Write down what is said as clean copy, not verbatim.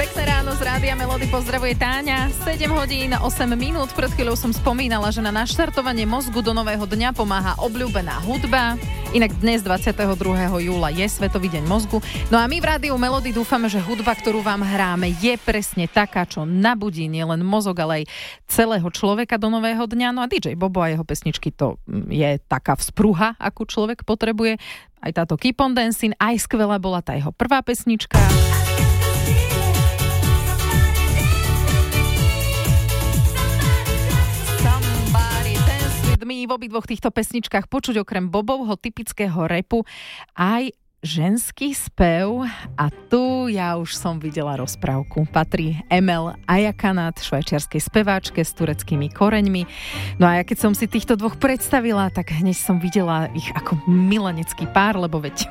Pekné ráno z Rádia Melody pozdravuje Táňa. 7 hodín 8 minút. Pred chvíľou som spomínala, že na naštartovanie mozgu do nového dňa pomáha obľúbená hudba. Inak dnes 22. júla je Svetový deň mozgu. No a my v Rádiu Melody dúfame, že hudba, ktorú vám hráme, je presne taká, čo nabudí nielen mozog, ale aj celého človeka do nového dňa. No a DJ Bobo a jeho pesničky, to je taká vzpruha, akú človek potrebuje. Aj táto Keep on Dancing, aj skvelá bola tá jeho prvá pesnička. My v obidvoch týchto pesničkách počuť okrem Bobovho typického rapu aj ženský spev a tu ja už som videla rozprávku. Patrí Emel Ayakanat, švajčiarskej speváčke s tureckými koreňmi. No a ja keď som si týchto dvoch predstavila, tak hneď som videla ich ako milenecký pár, lebo veď